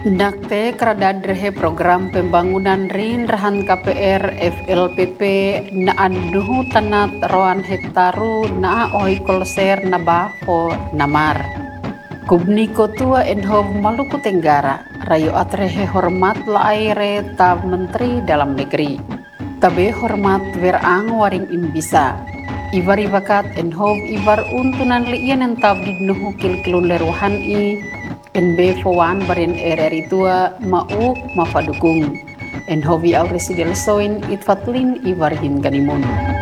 Nakte Kradadrehe Program Pembangunan Rinrahan KPR FLPP na anuhu tanat roan hektaru na oi kolser na bafo namar. Kubni kotua enhov Maluku Tenggara, rayo atrehe hormat la aire tab Menteri Dalam Negeri. Tabe hormat verang waring imbisa. Ivar ibakat enhov ivar untunan liian entab didnuhu kilkilun leruhan NB Fowan barin RRI tua mauk mafadukung. Enhovi Auresidel Soin itfatlin ivarhin ganimun.